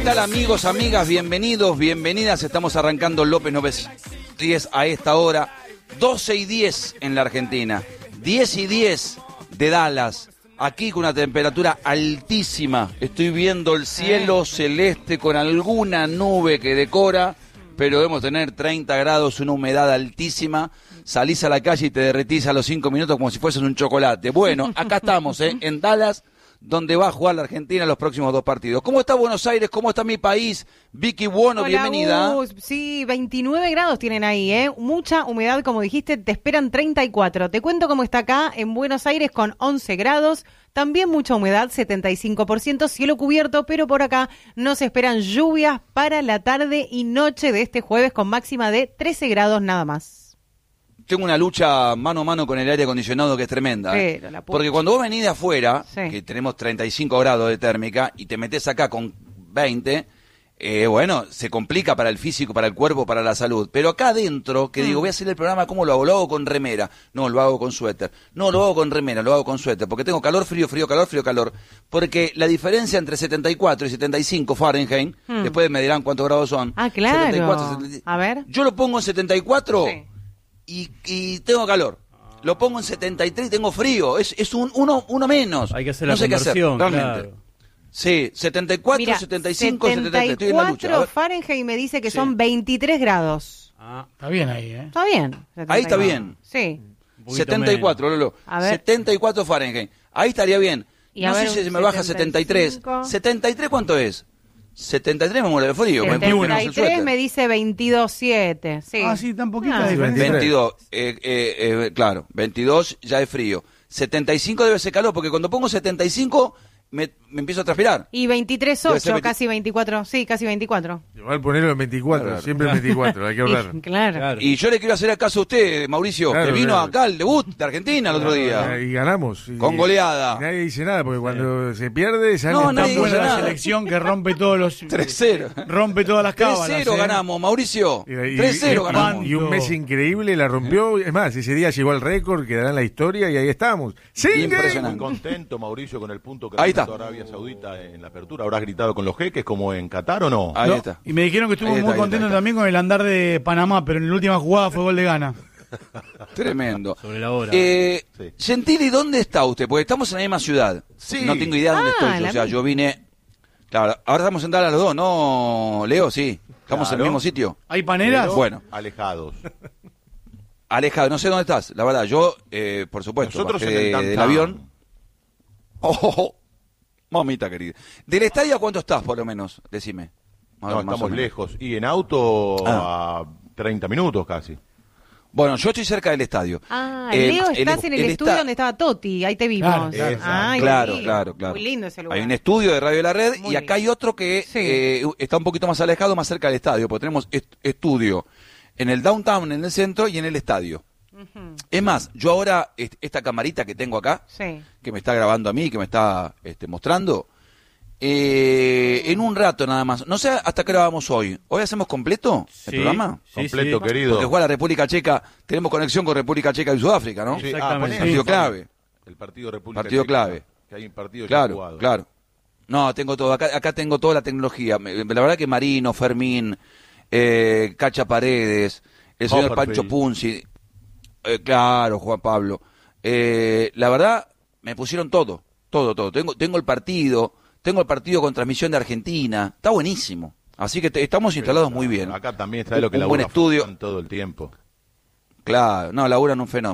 ¿Qué tal, amigos, amigas? Bienvenidos, bienvenidas. Estamos arrancando López 910 a esta hora. 12:10 en la Argentina. 10:10 de Dallas. Aquí con una temperatura altísima. Estoy viendo el cielo celeste con alguna nube que decora, pero debemos tener 30 grados, una humedad altísima. Salís a la calle y te derretís a los 5 minutos como si fueses un chocolate. Bueno, acá estamos, en Dallas, donde va a jugar la Argentina los próximos 2 partidos. ¿Cómo está Buenos Aires? ¿Cómo está mi país? Vicky Buono, hola, bienvenida. Sí, 29 grados tienen ahí, mucha humedad, como dijiste, te esperan 34. Te cuento cómo está acá en Buenos Aires con 11 grados, también mucha humedad, 75%, cielo cubierto, pero por acá nos esperan lluvias para la tarde y noche de este jueves con máxima de 13 grados nada más. Tengo una lucha mano a mano con el aire acondicionado que es tremenda. Porque cuando vos venís de afuera, que tenemos 35 grados de térmica, y te metés acá con 20, bueno, se complica para el físico, para el cuerpo, para la salud. Pero acá adentro, que digo, voy a hacer el programa, ¿cómo lo hago? Lo hago con remera. No, lo hago con suéter. No, lo hago con remera, lo hago con suéter. Porque tengo calor, frío, frío, calor, frío, calor. Porque la diferencia entre 74 y 75 Fahrenheit, después me dirán cuántos grados son. Ah, claro. 74, 75. A ver. Yo lo pongo en 74... Sí. Y tengo calor. Lo pongo en 73 y tengo frío. Es uno menos. Hay que hacer la qué conversión, hacer, realmente. Claro. Sí, 74, Mira, 75, 73. Estoy en la lucha. 74 Fahrenheit me dice que son 23 grados. Ah, está bien ahí, ¿eh? Está bien. 74. Ahí está bien. Sí. 74, Lolo. A ver. 74 Fahrenheit. Ahí estaría bien. Y No a sé ver, si se me baja 73. ¿73 cuánto es? 73 me muero de frío. 73 me dice 22,7. Sí. Ah, sí, tan poquita Ah, diferencia. 22, claro, 22 ya es frío. 75 debe ser calor, porque cuando pongo 75 me empiezo a transpirar. Y 23,8, casi 24. Sí, casi 24. Igual ponerlo en 24, Claro. Siempre en 24, hay que hablar. Claro. Y yo le quiero hacer caso a usted, Mauricio, Claro, que vino claro. acá al debut de Argentina el otro día. Y ganamos. Con goleada. Y nadie dice nada, porque cuando se pierde, salen No, tan nadie buenas dice La nada. selección que rompe todos los... 3-0. Rompe todas las cábalas. 3-0 ganamos, Mauricio. 3-0 ganamos. Y un mes increíble la rompió. Es más, ese día llegó al récord, quedará en la historia y ahí estamos. ¡Sigue! Impresionante. Muy contento, Mauricio, con el punto que Ahí está. realizó Arabia Saudita en la apertura. ¿Habrás gritado con los jeques como en Qatar o no? Ahí No, está. Y me dijeron que estuvo Ahí está, muy ahí contento está. también con el andar de Panamá, pero en la última jugada fue gol de Gana. Tremendo. Sobre la hora. Sí. Gentili, ¿dónde está usted? Porque estamos en la misma ciudad. Sí. No tengo idea dónde estoy. O sea, yo vine... Claro, ahora estamos en Dallas los dos, ¿no, Leo? Sí. Estamos en el Claro. mismo sitio. ¿Hay paneras? Pero Bueno. alejados. Alejado, no sé dónde estás. La verdad, yo, por supuesto, Nosotros bajé en el del downtown. avión. Oh, mamita querida. ¿Del estadio a cuánto estás, por lo menos? Decime. No, Más o estamos menos. lejos. Y en auto a 30 minutos casi. Bueno, yo estoy cerca del estadio. Leo, estás en el estudio donde estaba Totti, ahí te vimos. Claro, Ay, Claro, qué claro, lindo. claro. Muy lindo ese lugar. Hay un estudio de Radio de la Red Muy y acá hay lindo. otro que Sí. está un poquito más alejado, más cerca del estadio, porque tenemos estudio en el downtown, en el centro y en el estadio. Es más, yo ahora, esta camarita que tengo acá, Sí. que me está grabando a mí, que me está mostrando, en un rato nada más. No sé hasta qué hora vamos hoy. ¿Hoy hacemos completo el programa? Completo, sí. querido. Porque juega la República Checa, tenemos conexión con República Checa y Sudáfrica, ¿no? Sí, Exactamente. poné Partido ahí, clave. El partido República Partido Checa, clave. Que hay un partido ya Claro, jugado. claro. No, tengo todo. Acá tengo toda la tecnología. La verdad que Marino, Fermín, Cacha Paredes, el señor Hopperfield. Pancho Punzi, claro, Juan Pablo. La verdad, me pusieron todo. Tengo el partido con transmisión de Argentina. Está buenísimo. Así que estamos instalados muy bien. Acá también está lo que Un buen labura estudio. todo el tiempo. Claro, no, laburan un fenómeno.